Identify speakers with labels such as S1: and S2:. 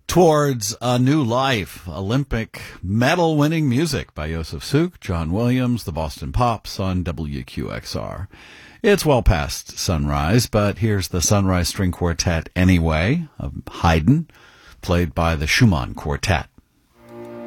S1: Towards a New Life, Olympic medal-winning music by Joseph Suk, John Williams, the Boston Pops on WQXR. It's well past sunrise, but here's the Sunrise String Quartet anyway, of Haydn, played by the Schumann Quartet.